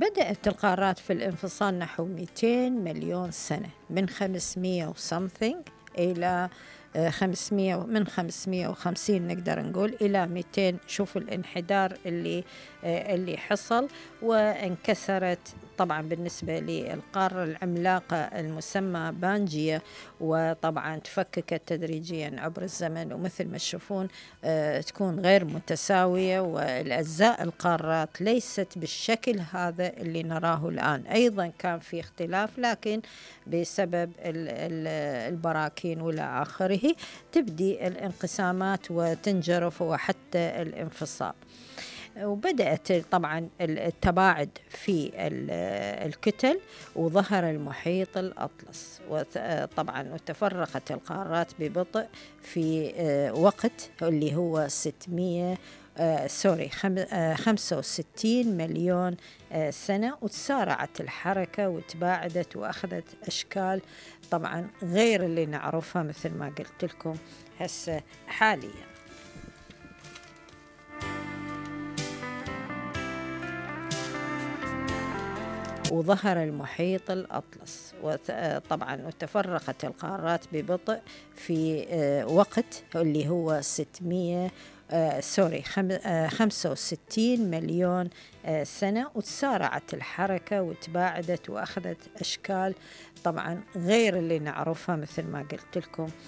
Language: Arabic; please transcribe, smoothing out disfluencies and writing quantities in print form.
بدأت القارات في الانفصال نحو 200 مليون سنة، من 500 وسمثينج إلى 500، من 550 نقدر نقول إلى 200. شوف الانحدار اللي حصل وانكسرت طبعا بالنسبة للقارة العملاقة المسمى بانجيا، وطبعا تفككت تدريجيا عبر الزمن، ومثل ما تشوفون تكون غير متساوية، والأجزاء القارات ليست بالشكل هذا اللي نراه الآن. أيضا كان في اختلاف، لكن بسبب البراكين ولا آخره تبدي الانقسامات وتنجرف وحتى الانفصال. وبدأت طبعا التباعد في الكتل، وظهر المحيط الأطلس، وطبعا وتفرقت القارات ببطء في وقت اللي هو 65 مليون سنة، وتسارعت الحركة وتباعدت وأخذت أشكال طبعا غير اللي نعرفها مثل ما قلت لكم هسه حاليا. وظهر المحيط الأطلس، وطبعا وتفرقت القارات ببطء في وقت اللي هو 65 مليون سنة، وتسارعت الحركة وتباعدت وأخذت أشكال طبعا غير اللي نعرفها مثل ما قلت لكم